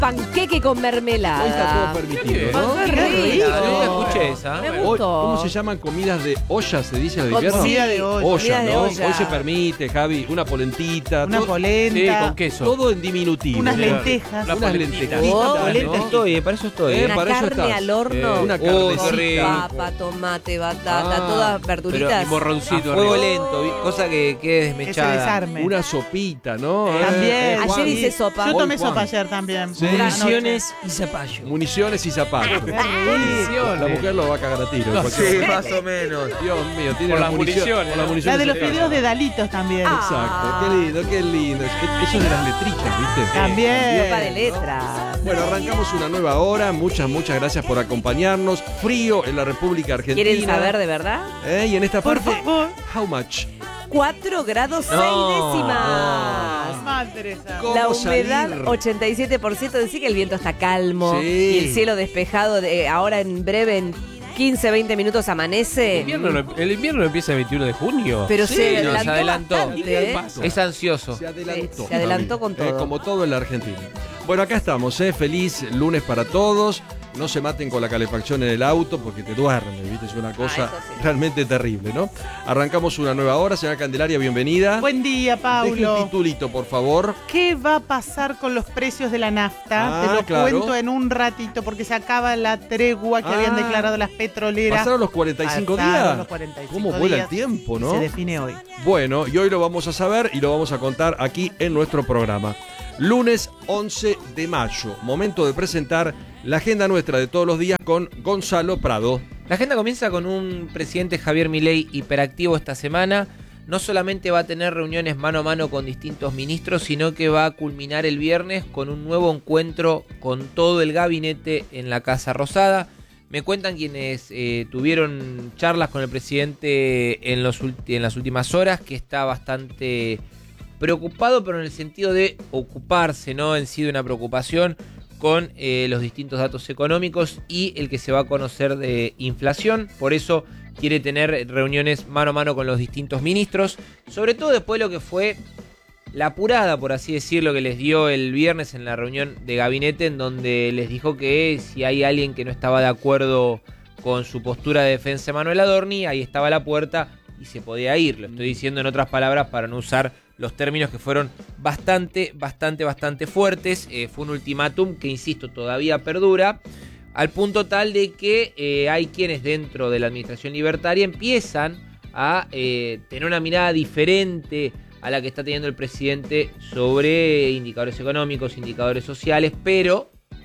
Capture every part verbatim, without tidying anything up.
panqueque con mermelada. Hoy está todo permitido, ¿no? Qué rico. Yo escuché esa. Me Hoy, gustó. ¿cómo se llaman comidas de olla, se dice al Con- invierno? sí, Comida de olla. Olla, comida de ¿no? olla. Hoy se permite, Javi, una polentita. Una todo, polenta. Sí, con queso. todo en diminutivo. Unas Mira. lentejas. Una Unas polentita. lentejitas, Oh, ¿no? Polenta estoy, eh, para eso estoy. Eh, Una para eso carne estás. al horno. Eh, Una Uy, carnecita. qué rico. Papa, tomate, batata, Ah, todas Pero verduritas. y morroncito. A fuego lento, vi- cosa que quede Que se desmechada. desarme. Una sopita, ¿no? Eh, También. eh, Ayer Juan. hice sopa. Yo Hoy, tomé Juan. sopa ayer también. Sí. Municiones y zapallo. Municiones y zapatos. Municiones. La mujer lo va a cagar a tiro. en No, cualquier sí, momento. más o menos. Dios mío, tiene Por las las municiones. municiones, por las ¿no? municiones La de los en casa. fideos de Dalitos también. Ah. Exacto, qué lindo, qué lindo. Es- Eso de las letritas, ¿viste? También. Sopa de letras. Bueno, arrancamos una nueva hora. Muchas, muchas gracias por acompañarnos. Frío en la República Argentina. ¿Quieren saber de verdad? ¿Eh? Y en esta Por parte, favor. how much? cuatro grados seis No, décimas. Madre Teresa. ¿Cómo La humedad salir? ochenta y siete por ciento. Decir que el viento está calmo. Sí. Y el cielo despejado. De, ahora en breve, en quince, veinte minutos amanece. El invierno, no- el invierno empieza el veintiuno de junio. Pero Sí, se nos adelantó, adelantó. bastante, ¿eh? Es ansioso. Se adelantó. Sí, se adelantó con todo. Eh, como todo en la Argentina. Bueno, acá estamos, ¿eh? Feliz lunes para todos. No se maten con la calefacción en el auto porque te duermes, ¿viste? Es una cosa eso sí. realmente terrible, ¿no? Arrancamos una nueva hora. Señora Candelaria, bienvenida. Buen día, Deje Paulo. el titulito, por favor. ¿Qué va a pasar con los precios de la nafta? Ah, Te lo claro. cuento en un ratito porque se acaba la tregua que Ah. habían declarado las petroleras. ¿Pasaron los cuarenta y cinco Pasaron días? los cuarenta y cinco ¿Cómo vuela días el tiempo, y no? Se define hoy. Bueno, y hoy lo vamos a saber y lo vamos a contar aquí en nuestro programa. Lunes once de mayo, momento de presentar la agenda nuestra de todos los días con Gonzalo Prado. La agenda comienza con un presidente Javier Milei hiperactivo esta semana. No solamente va a tener reuniones mano a mano con distintos ministros, sino que va a culminar el viernes con un nuevo encuentro con todo el gabinete en la Casa Rosada. Me cuentan quienes eh, tuvieron charlas con el presidente en, los ulti- en las últimas horas que está bastante preocupado, pero en el sentido de ocuparse, no en sí de una preocupación con eh, los distintos datos económicos y el que se va a conocer de inflación. Por eso quiere tener reuniones mano a mano con los distintos ministros, sobre todo después de lo que fue la apurada, por así decirlo, que les dio el viernes en la reunión de gabinete, en donde les dijo que si hay alguien que no estaba de acuerdo con su postura de defensa de Manuel Adorni, ahí estaba la puerta y se podía ir. Lo estoy diciendo en otras palabras para no usar los términos que fueron bastante, bastante, bastante fuertes. Eh, fue un ultimátum que, insisto, todavía perdura, al punto tal de que eh, hay quienes dentro de la administración libertaria empiezan a eh, tener una mirada diferente a la que está teniendo el presidente sobre indicadores económicos, indicadores sociales, pero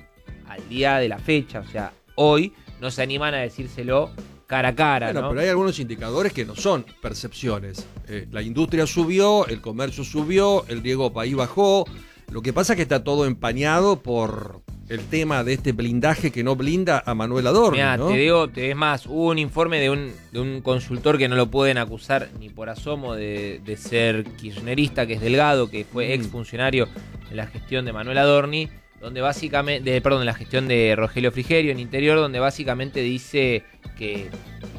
al día de la fecha, o sea, hoy, no se animan a decírselo cara a cara, Bueno, ¿no? pero hay algunos indicadores que no son percepciones. Eh, la industria subió, el comercio subió, el riego país bajó. Lo que pasa es que está todo empañado por el tema de este blindaje que no blinda a Manuel Adorni, Mirá, ¿no? te digo, te es más, hubo un informe de un, de un consultor que no lo pueden acusar ni por asomo de, de ser kirchnerista, que es Delgado, que fue Mm. exfuncionario de la gestión de Manuel Adorni, donde básicamente, de, perdón, de la gestión de Rogelio Frigerio en Interior, donde básicamente dice que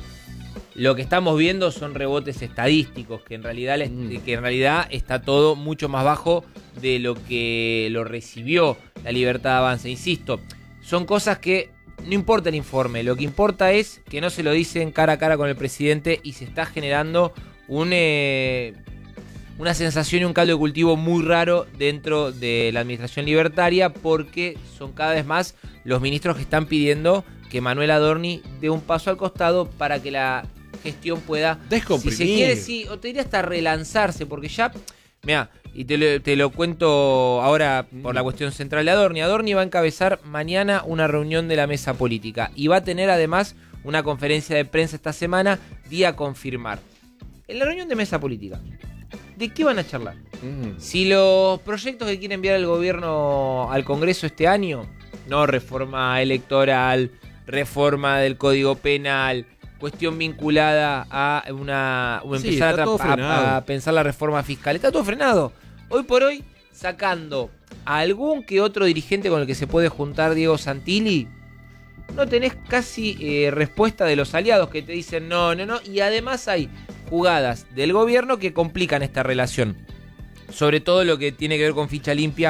lo que estamos viendo son rebotes estadísticos, que en realidad, les- Mm. que en realidad está todo mucho más bajo de lo que lo recibió la Libertad de Avance. Insisto, son cosas que no importa el informe, lo que importa es que no se lo dicen cara a cara con el presidente y se está generando un, eh, una sensación y un caldo de cultivo muy raro dentro de la administración libertaria, porque son cada vez más los ministros que están pidiendo que Manuel Adorni dé un paso al costado para que la gestión pueda, si Descomprimir. se quiere, sí, o te diría hasta relanzarse, porque ya, mira, y te lo, te lo cuento ahora por la cuestión central de Adorni. Adorni va a encabezar mañana una reunión de la mesa política y va a tener además una conferencia de prensa esta semana, día a confirmar. En la reunión de mesa política, ¿de qué van a charlar? Mm. Si los proyectos que quiere enviar el gobierno al Congreso este año, no reforma electoral, reforma del Código Penal, cuestión vinculada a una o Sí, empezar está a, todo tra- frenado. a, a pensar la reforma fiscal, está todo frenado. Hoy por hoy, sacando a algún que otro dirigente con el que se puede juntar Diego Santilli, no tenés casi eh, respuesta de los aliados que te dicen no, no, no, y además hay jugadas del gobierno que complican esta relación. Sobre todo lo que tiene que ver con ficha limpia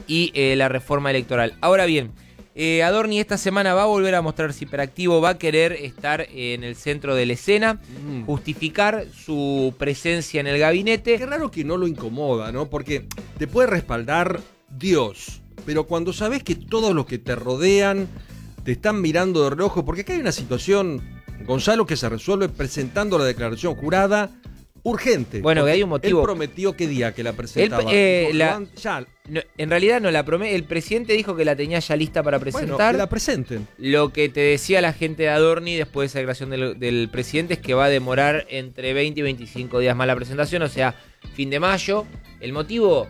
y eh, la reforma electoral. Ahora bien, eh, Adorni esta semana va a volver a mostrarse hiperactivo, va a querer estar en el centro de la escena, Mm. justificar su presencia en el gabinete. Qué raro que no lo incomoda, ¿no? Porque te puede respaldar Dios, pero cuando sabes que todos los que te rodean te están mirando de reojo, porque acá hay una situación, Gonzalo, que se resuelve presentando la declaración jurada urgente. Bueno, que hay un motivo. Él prometió qué día que la presentaba. Él, eh, Dijo, la- lo han- ya, No, en realidad no la promete. El presidente dijo que la tenía ya lista para bueno, presentar. que la presenten. Lo que te decía la gente de Adorni después de esa declaración del, del presidente es que va a demorar entre veinte y veinticinco días más la presentación, o sea, fin de mayo. El motivo,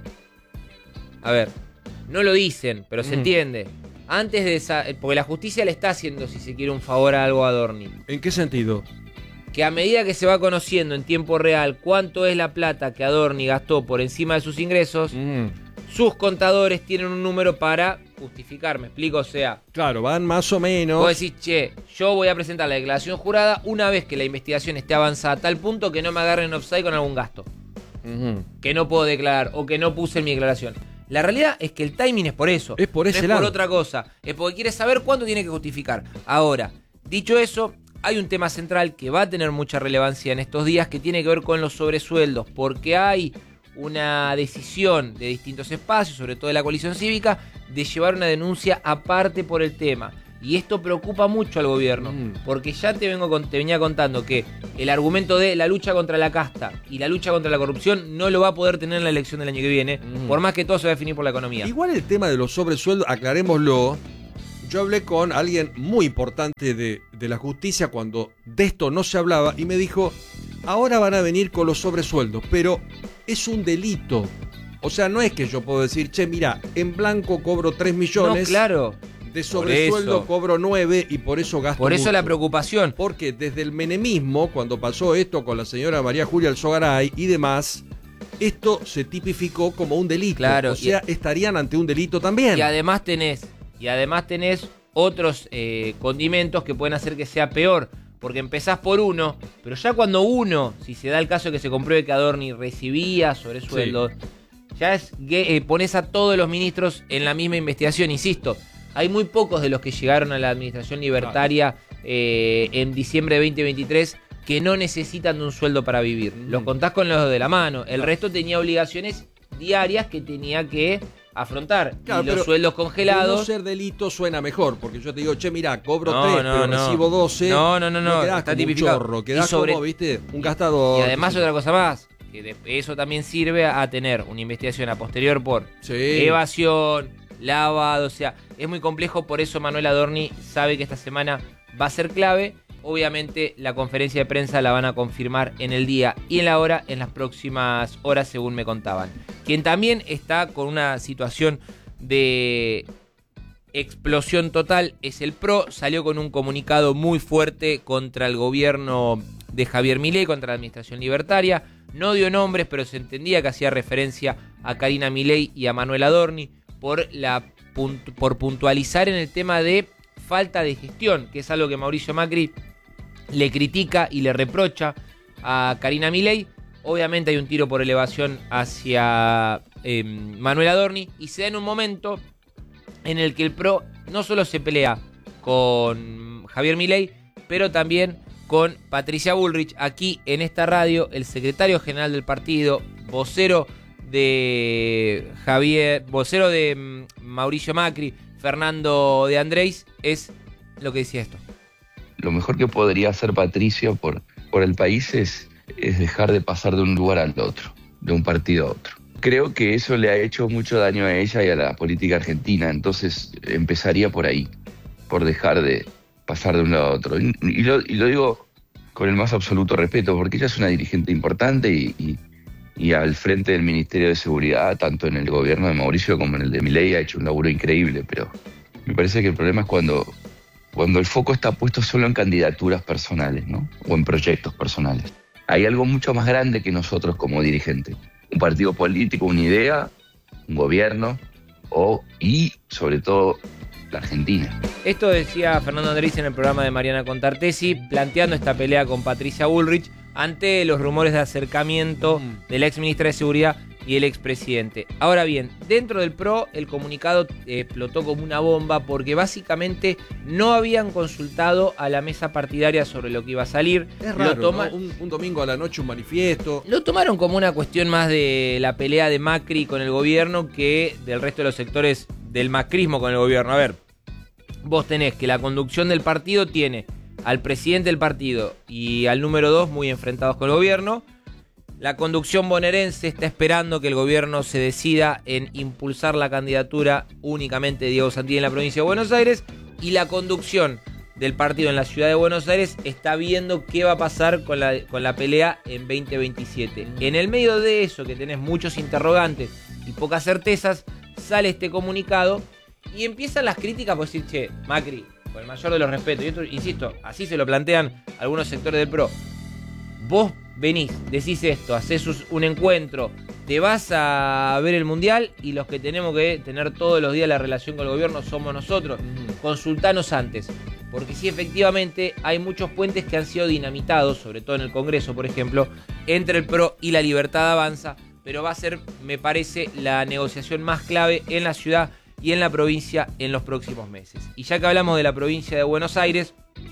a ver, no lo dicen, pero se Mm. entiende. Antes de esa, porque la justicia le está haciendo, si se quiere, un favor a algo a Adorni. ¿En qué sentido? Que a medida que se va conociendo en tiempo real cuánto es la plata que Adorni gastó por encima de sus ingresos, Mm. sus contadores tienen un número para justificar, ¿me explico? O sea, Claro, van más o menos. vos decís, che, yo voy a presentar la declaración jurada una vez que la investigación esté avanzada a tal punto que no me agarren offside con algún gasto Ujú. que no puedo declarar o que no puse en mi declaración. La realidad es que el timing es por eso. Es por no ese es lado. por otra cosa. Es porque quiere saber cuánto tiene que justificar. Ahora, dicho eso, hay un tema central que va a tener mucha relevancia en estos días que tiene que ver con los sobresueldos, porque hay una decisión de distintos espacios, sobre todo de la coalición cívica, de llevar una denuncia aparte por el tema. Y esto preocupa mucho al gobierno, Mm. porque ya te, vengo con- te venía contando que el argumento de la lucha contra la casta y la lucha contra la corrupción no lo va a poder tener en la elección del año que viene, Mm. por más que todo se va a definir por la economía. Igual el tema de los sobresueldos, aclarémoslo. Yo hablé con alguien muy importante de, de la justicia cuando de esto no se hablaba y me dijo, ahora van a venir con los sobresueldos, pero es un delito. O sea, no es que yo puedo decir, che, mira, en blanco cobro tres No, millones, claro. de por sobresueldo eso. cobro nueve y por eso gasto Por eso mucho. la preocupación. Porque desde el menemismo, cuando pasó esto con la señora María Julia Alzogaray y demás, esto se tipificó como un delito. Claro, o sea, estarían ante un delito también. Y además tenés, y además tenés otros eh, condimentos que pueden hacer que sea peor. Porque empezás por uno, pero ya cuando uno, si se da el caso de que se compruebe que Adorni recibía sobresueldos, ya es que eh, pones a todos los ministros en la misma investigación. Insisto, hay muy pocos de los que llegaron a la administración libertaria eh, en diciembre de veinte veintitrés que no necesitan de un sueldo para vivir. Mm. Los contás con los de la mano. El Claro. resto tenía obligaciones diarias que tenía que afrontar. Claro, y los pero sueldos De no congelados. ser delito suena mejor, porque yo te digo, che, mirá, cobro No, tres, no, pero no. recibo doce. No, no, no, no, quedás está como un tipificado. chorro, Y quedás sobre- como, viste, un gastador. Y además otra cosa más, que de- eso también sirve a tener una investigación a posterior por Sí. evasión, lavado, o sea, es muy complejo, por eso Manuel Adorni sabe que esta semana va a ser clave. Obviamente la conferencia de prensa la van a confirmar en el día y en la hora, en las próximas horas, según me contaban. Quien también está con una situación de explosión total es el P R O. Salió con un comunicado muy fuerte contra el gobierno de Javier Milei, contra la administración libertaria. No dio nombres, pero se entendía que hacía referencia a Karina Milei y a Manuel Adorni por, la, punt- por puntualizar en el tema de falta de gestión, que es algo que Mauricio Macri le critica y le reprocha a Karina Milei. Obviamente hay un tiro por elevación hacia eh, Manuel Adorni y se da en un momento en el que el P R O no solo se pelea con Javier Milei, pero también con Patricia Bullrich. Aquí en esta radio, el secretario general del partido, vocero de Javier, vocero de mm, Mauricio Macri, Fernando de Andrés, es lo que decía esto. Lo mejor que podría hacer Patricia por, por el país es, es dejar de pasar de un lugar al otro, de un partido a otro. Creo que eso le ha hecho mucho daño a ella y a la política argentina, entonces empezaría por ahí, por dejar de pasar de un lado a otro. Y, y, lo, y lo digo con el más absoluto respeto, porque ella es una dirigente importante y, y, y al frente del Ministerio de Seguridad, tanto en el gobierno de Mauricio como en el de Milei, ha hecho un laburo increíble, pero me parece que el problema es cuando, cuando el foco está puesto solo en candidaturas personales, ¿no? O en proyectos personales. Hay algo mucho más grande que nosotros como dirigentes. Un partido político, una idea, un gobierno o, y sobre todo la Argentina. Esto decía Fernando Andrés en el programa de Mariana Contartesi, planteando esta pelea con Patricia Bullrich ante los rumores de acercamiento Mm. de la ex ministra de Seguridad y el expresidente. Ahora bien, dentro del P R O el comunicado eh, explotó como una bomba porque básicamente no habían consultado a la mesa partidaria sobre lo que iba a salir. Es raro, lo toma- ¿no? un, un domingo a la noche un manifiesto. Lo tomaron como una cuestión más de la pelea de Macri con el gobierno que del resto de los sectores del macrismo con el gobierno. A ver, vos tenés que la conducción del partido tiene al presidente del partido y al número dos muy enfrentados con el gobierno. La conducción bonaerense está esperando que el gobierno se decida en impulsar la candidatura únicamente de Diego Santilli en la provincia de Buenos Aires, y la conducción del partido en la ciudad de Buenos Aires está viendo qué va a pasar con la, con la pelea en veinte veintisiete. En el medio de eso, que tenés muchos interrogantes y pocas certezas, sale este comunicado y empiezan las críticas por decir, che, Macri, con el mayor de los respetos, y esto, insisto, así se lo plantean algunos sectores del P R O, vos venís, decís esto, hacés un encuentro, te vas a ver el Mundial y los que tenemos que tener todos los días la relación con el gobierno somos nosotros. Consultanos antes, porque sí, efectivamente hay muchos puentes que han sido dinamitados, sobre todo en el Congreso, por ejemplo, entre el P R O y la Libertad Avanza, pero va a ser, me parece, la negociación más clave en la ciudad y en la provincia en los próximos meses. Y ya que hablamos de la provincia de Buenos Aires,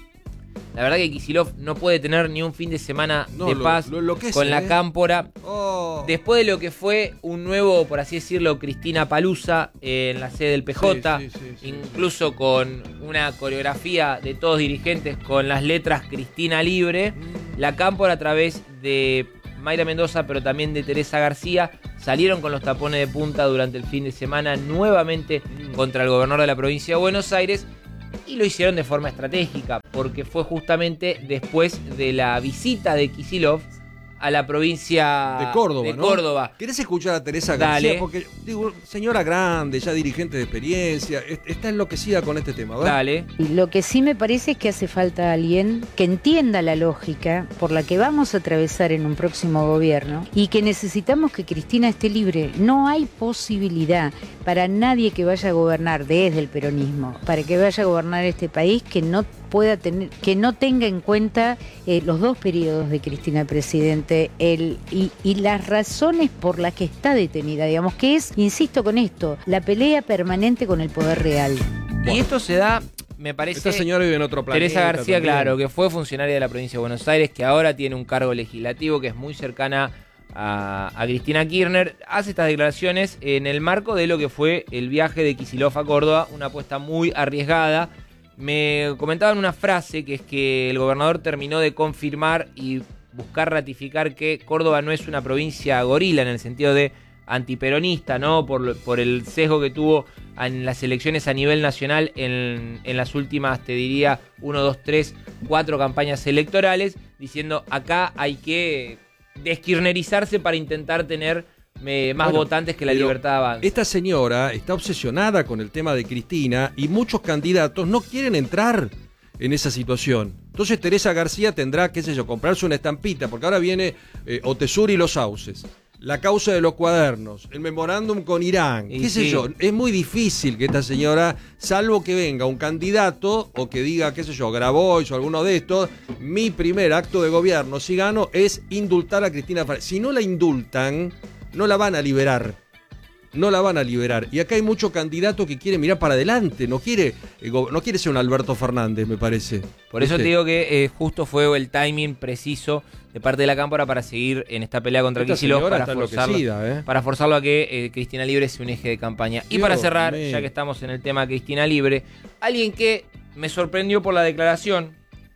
la verdad que Kicillof no puede tener ni un fin de semana No, de lo- paz lo enloquece, con la ¿eh? cámpora. Oh. Después de lo que fue un nuevo, por así decirlo, Cristina Palusa en la sede del P J, Sí, sí, sí, sí, incluso sí. con una coreografía de todos dirigentes con las letras Cristina Libre, Mm. la cámpora a través de Mayra Mendoza, pero también de Teresa García, salieron con los tapones de punta durante el fin de semana nuevamente Mm. contra el gobernador de la provincia de Buenos Aires. Y lo hicieron de forma estratégica, porque fue justamente después de la visita de Kicillof a la provincia De Córdoba, de ¿no? Córdoba. ¿Querés escuchar a Teresa Dale. García? Porque, digo, señora grande, ya dirigente de experiencia, est- está enloquecida con este tema, ¿verdad? Dale. Y lo que sí me parece es que hace falta alguien que entienda la lógica por la que vamos a atravesar en un próximo gobierno y que necesitamos que Cristina esté libre. No hay posibilidad para nadie que vaya a gobernar desde el peronismo, para que vaya a gobernar este país, que no pueda tener, que no tenga en cuenta eh, los dos periodos de Cristina Presidente el, y, y las razones por las que está detenida, digamos, que es, insisto con esto, la pelea permanente con el poder real. Y esto se da, me parece, Esta señora vive en otro planeta. Teresa García, también. claro, que fue funcionaria de la provincia de Buenos Aires, que ahora tiene un cargo legislativo que es muy cercana a, a Cristina Kirchner, hace estas declaraciones en el marco de lo que fue el viaje de Kicillof a Córdoba, una apuesta muy arriesgada. Me comentaban una frase que es que el gobernador terminó de confirmar y buscar ratificar que Córdoba no es una provincia gorila en el sentido de antiperonista, ¿no? Por, lo- por el sesgo que tuvo en las elecciones a nivel nacional en, en las últimas, te diría, uno, dos, tres, cuatro campañas electorales, diciendo acá hay que deskirnerizarse para intentar tener eh, más Bueno, votantes que la pero Libertad Avanza. Esta señora está obsesionada con el tema de Cristina y muchos candidatos no quieren entrar en esa situación. Entonces Teresa García tendrá, qué sé yo, comprarse una estampita, porque ahora viene eh, Otesur y los Sauces, la causa de los cuadernos, el memorándum con Irán, Y qué sé sí. yo. Es muy difícil que esta señora, salvo que venga un candidato o que diga, qué sé yo, Grabois o alguno de estos, mi primer acto de gobierno, si gano, es indultar a Cristina Fernández. Si no la indultan, no la van a liberar. No la van a liberar. Y acá hay mucho candidato que quiere mirar para adelante. No quiere, eh, go- no quiere ser un Alberto Fernández, me parece. Por eso ¿Viste? te digo que eh, justo fue el timing preciso de parte de la Cámpora para seguir en esta pelea contra Esta Kicillof, señora para está forzarlo, enloquecida, ¿eh? para forzarlo a que eh, Cristina Libre sea un eje de campaña. Y Dios para cerrar, mío. ya que estamos en el tema Cristina Libre, alguien que me sorprendió por la declaración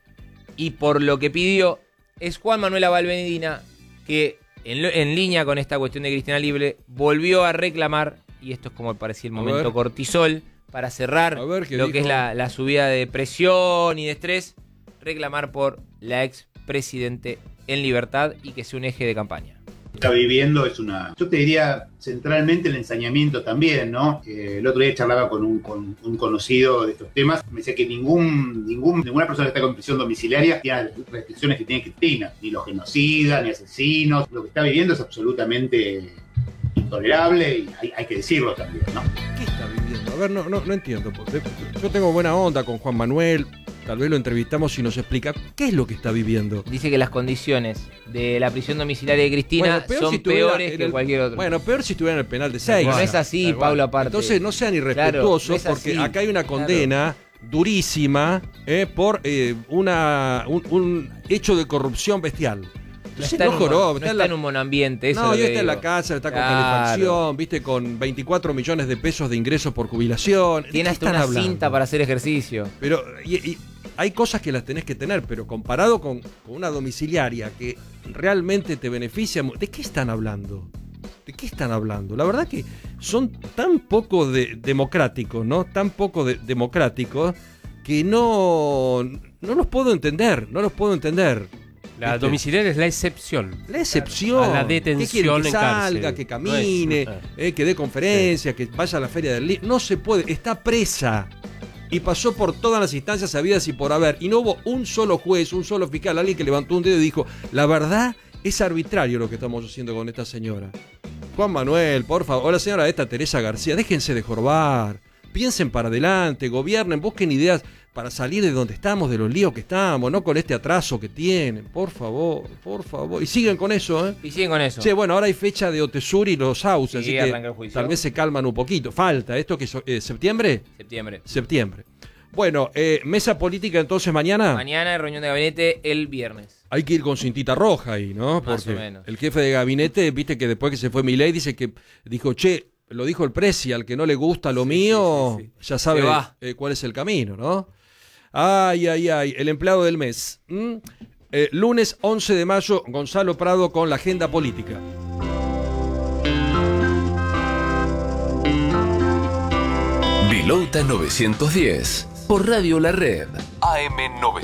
y por lo que pidió es Juan Manuel Abal Medina, que en, lo- en línea con esta cuestión de Cristina Libre volvió a reclamar, y esto es como parecía el A momento ver. cortisol, para cerrar A ver, ¿qué lo que dijo? es la, la subida de presión y de estrés, reclamar por la ex presidente en libertad y que sea un eje de campaña. Está viviendo es una, yo te diría centralmente el ensañamiento también, ¿no? Eh, el otro día charlaba con un, con un conocido de estos temas, me decía que ningún, ningún, ninguna persona que está con prisión domiciliaria tiene las restricciones que tiene Cristina, ni los genocidas, ni asesinos, lo que está viviendo es absolutamente intolerable y hay, hay que decirlo también, ¿no? ¿Qué está viviendo? A ver, no, no, no entiendo. porque Yo tengo buena onda con Juan Manuel, tal vez lo entrevistamos y nos explica qué es lo que está viviendo. Dice que las condiciones de la prisión domiciliaria de Cristina Bueno, peor son si estuviera peores en que el- cualquier otro. Bueno, peor si estuviera en el penal de seis. no es así, Pablo, aparte. Entonces no sean Claro, irrespetuosos no es porque así. acá hay una condena durísima eh, por eh, una, un, un hecho de corrupción bestial. No Entonces, está, no en, un, joroba, no está está en la- en un monoambiente, eso No, es lo yo que está en la digo. casa, está con Claro. calefacción, viste, con veinticuatro millones de pesos de ingresos por jubilación. ¿De Tiene qué hasta están una hablando? cinta para hacer ejercicio. Pero y, y hay cosas que las tenés que tener, pero comparado con, con una domiciliaria que realmente te beneficia, mu- ¿de qué están hablando? ¿De qué están hablando? La verdad que son tan poco de- democráticos, ¿no? Tan poco de- democráticos que no, no los puedo entender, no los puedo entender. La ¿Viste? domiciliaria es la excepción. La excepción. A la ¿Qué quiere? detención Que en salga, cárcel. que camine, No es- eh, que dé conferencias, que vaya a la feria del libro. No se puede, está presa. Y pasó por todas las instancias habidas y por haber. Y no hubo un solo juez, un solo fiscal, alguien que levantó un dedo y dijo, la verdad es arbitrario lo que estamos haciendo con esta señora. Juan Manuel, por favor. O la señora esta Teresa García, déjense de jorbar. Piensen para adelante, gobiernen, busquen ideas para salir de donde estamos, de los líos que estamos, no con este atraso que tienen. Por favor, por favor. Y siguen con eso, ¿eh? Y siguen con eso. Che, bueno, ahora hay fecha de Otesur y los Sauces, Sí, así arranca el que juicio. tal vez se calman un poquito. Falta, ¿esto que es eh, septiembre? Septiembre. Septiembre. Bueno, eh, mesa política entonces mañana. Mañana reunión de gabinete el viernes. Hay que ir con cintita roja ahí, ¿no? Más Porque o menos. el jefe de gabinete, viste que después que se fue Milei, dice que dijo, che, lo dijo el Presi, al que no le gusta lo mío, sí, sí. ya sabe Se va. eh, cuál es el camino, ¿no? Ay, ay, ay, el empleado del mes. ¿Mm? Eh, lunes once de mayo, Gonzalo Prado con la agenda política. Vilota novecientos diez, por Radio La Red, A M novecientos